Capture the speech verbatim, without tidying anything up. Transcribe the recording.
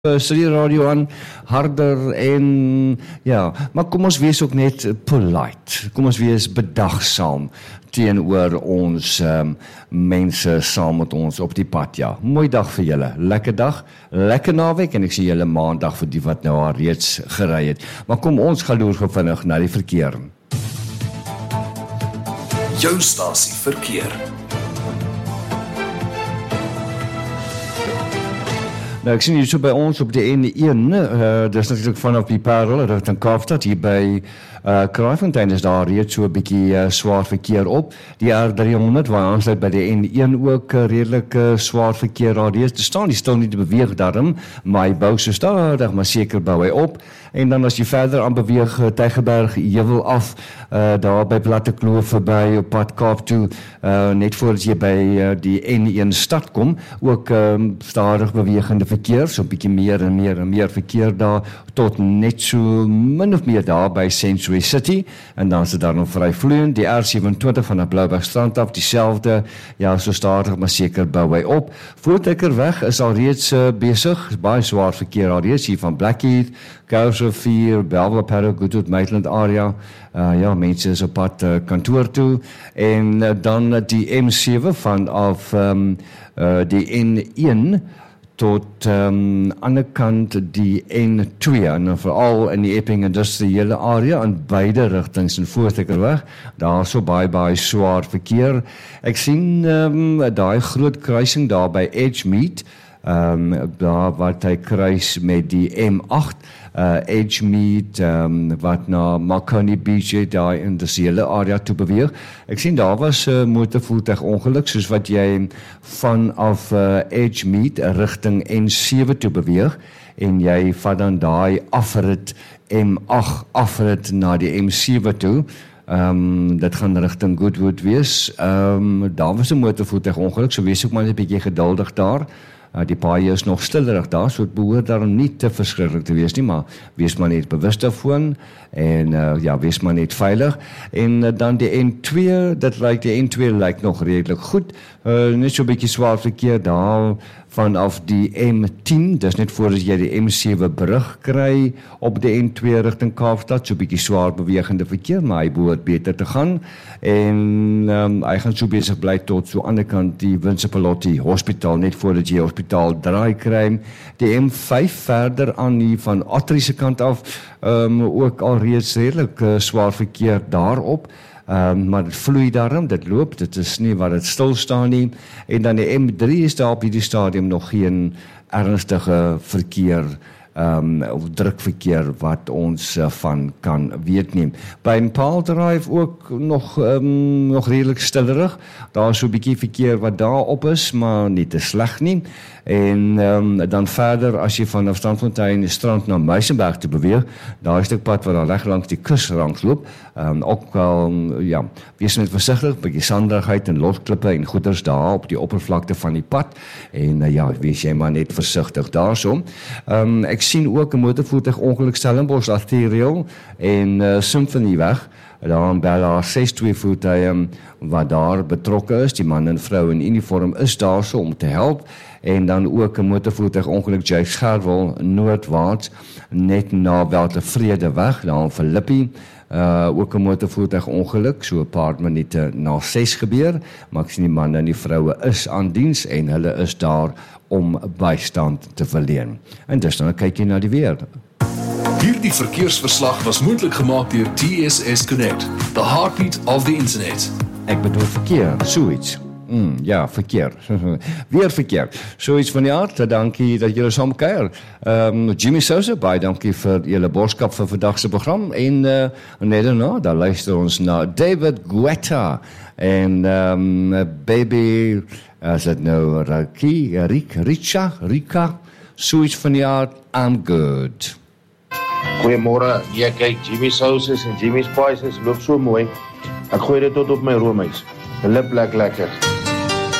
Studio radio aan, harder en ja, maar kom ons wees ook net polite. Kom ons wees bedagsaam teenoor ons um, mense saam met ons op die pad. Ja, mooi dag vir julle, lekker dag, lekker naweek en ek sien julle maandag vir die wat nou al reeds gery het. Maar kom ons gaan loer vinnig na die verkeer. Jou stasie verkeer. Nou, ek sien hier so by ons op die N een, uh, dis natuurlik vanaf die Parel, rigting Kaapstad, hier by uh, Kraaifontein is daar reeds so 'n bietjie uh, swaar verkeer op. Die R driehonderd, waar aansluit by die N een ook uh, redelik uh, swaar verkeer daar reeds. Er staan die stil nie te beweeg daarom, maar hy bou so stadig, maar seker bou hy op. En dan as jy verder aan beweeg, uh, Tygerberg, Heuwel af, uh, daar by Platte Kloof verby, op pad Kaap toe, uh, net voordat jy by uh, die N een stad kom, ook um, stadig bewegende verkeer, so 'n bietjie meer en meer en meer verkeer daar, tot net so min of meer daar by Century City, en dan is dit daar nog vry vloeiend, die R sewenentwintig van die Bloubergstrand af, dieselfde, ja, so stadig, maar seker bou hy op. Voortrekker is al reeds uh, besig, baie swaar verkeer al reeds, hier van Blackheath, Kuilsrivier, Bellville, Paddock, Goodwood, Maitland area, uh, ja, mense is op pad uh, kantoor toe, en uh, dan uh, die M sewe vanaf um, uh, die N een, tot um, ander kant die N twee, en veral in die Epping industriële area, in beide rigtings en Voortrekkerweg, daar is so baie, baie swaar verkeer. Ek sien um, daai groot kruising daar by Edgemead, um, daar wat hy kruis met die M agt, uh, Edgemead, um, wat na Marconi Beach, daar in die hele area toe beweeg. Ek sien daar was 'n uh, motorvoertuig ongeluk, soos wat jy vanaf uh, Edgemead rigting N sewe toe beweeg, en jy vat dan daai afrit M agt afrit na die M sewe toe. Um, dit gaan rigting Goodwood wees. Um, daar was 'n motorvoertuig ongeluk, so wees ook maar net 'n bietjie geduldig daar. Uh, die paai is nog stillerig daar, so het behoort daarom nie te verskriklik te wees nie, maar wees maar net bewus daarvan, en uh, ja, wees maar net veilig. En uh, dan die N twee, dit lyk, die N twee lyk nog redelik goed, uh, net so 'n bietjie swaar verkeer daar, vanaf die M tien, dis net voordat jy die M sewe brug kry, op die N twee rigting Kaapstad, so 'n bietjie swaar bewegende verkeer, maar hy behoort beter te gaan, en um, hy gaan so besig bly tot so ander kant die Winsepelotti Hospitaal, net voordat jy hospitaal draai kry, die M vyf verder aan die van Atterie se kant af, um, ook al reeds redelik uh, swaar verkeer daarop, Um, maar dit vloei daarom, dit loop, dit is nie waar dit stil staan nie, en dan die M drie is daar op hierdie stadium nog geen ernstige verkeer, um, of drukverkeer wat ons uh, van kan weet nie. By Paarl Drive ook nog, um, nog redelijk stillerig, daar is so 'n bietjie verkeer wat daar op is, maar nie te sleg nie. En um, dan verder, as jy vanaf Strandfontein strand na Muizenberg te beweeg, daar is 'n stuk pad wat daar reg langs die kus langs loop, um, ook wel, um, ja, wees net versigtig, bietjie sandigheid en losklippe en goeders daar op die oppervlakte van die pad, en uh, ja, wees jy maar net versigtig daarso. Um, ek sien ook 'n motorvoertuig ongeluk Stellenbosch arterieel en uh, Symphonyweg, daar in Bella ses twee voertuie wat daar betrokke is, die man en vrou in uniform is daar so om te help, en dan ook 'n motorvoertuig ongeluk J. Scherwel noordwaarts, net na Weltevrede-weg, daar in Philippi, uh, ook 'n motorvoertuig ongeluk, so 'n paar minute na ses gebeur, maar ek sien die man en die vroue is aan diens, en hulle is daar om bystand te verleen. En dus dan kyk jy na die weer. Hierdie verkeersverslag was moontlik gemaak deur T S S Connect, the heartbeat of the internet. Ek bedoel verkeer, so iets. Mm, ja, verkeer. Weer verkeer. So iets van die aard, dankie dat julle saam kuier. Um, Jimmy Sousa, baie dankie vir julle boodskap vir vandag se program, en uh, net daarna, dan luister ons na David Guetta, en um, baby, as dit nou Raki, Rik, Richa, Rika, so iets van die aard, I'm good. Goeiemôre, ja kyk, Jimmy Sousa's en Jimmy Spice's loop so mooi. Ek gooi dit tot op my roomys. Hulle plek lekker.